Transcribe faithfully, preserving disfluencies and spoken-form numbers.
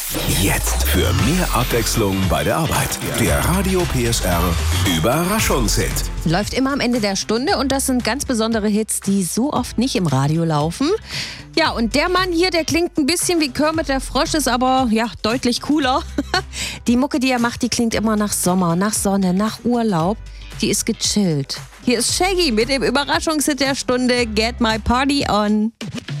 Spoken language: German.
Jetzt für mehr Abwechslung bei der Arbeit. Der Radio P S R Überraschungshit. Läuft immer am Ende der Stunde und das sind ganz besondere Hits, die so oft nicht im Radio laufen. Ja, und der Mann hier, der klingt ein bisschen wie Kermit der Frosch, ist aber ja deutlich cooler. Die Mucke, die er macht, die klingt immer nach Sommer, nach Sonne, nach Urlaub. Die ist gechillt. Hier ist Shaggy mit dem Überraschungshit der Stunde, Get My Party On.